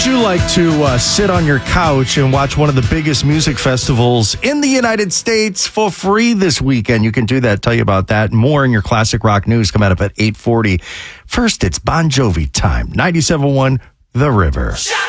you like to sit on your couch and watch one of the biggest music festivals in the United States for free this weekend? You can do that. Tell you about that. More in your classic rock news coming up at 8:40. First, it's Bon Jovi time. 97.1 The River.